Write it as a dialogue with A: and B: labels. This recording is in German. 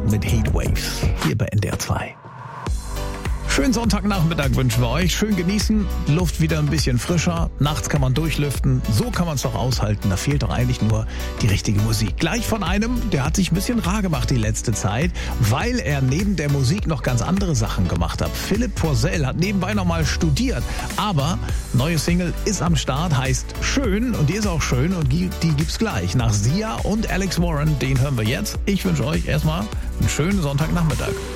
A: mit Heatwaves hier bei NDR 2. Schönen Sonntagnachmittag wünschen wir euch. Schön genießen, Luft wieder ein bisschen frischer. Nachts kann man durchlüften. So kann man es doch aushalten. Da fehlt doch eigentlich nur die richtige Musik. Gleich von einem, der hat sich ein bisschen rar gemacht die letzte Zeit, weil er neben der Musik noch ganz andere Sachen gemacht hat. Philipp Porzell hat nebenbei nochmal studiert. Aber neue Single ist am Start, heißt Schön. Und die ist auch schön und die gibt's gleich. Nach Sia und Alex Warren, den hören wir jetzt. Ich wünsche euch erstmal einen schönen Sonntagnachmittag.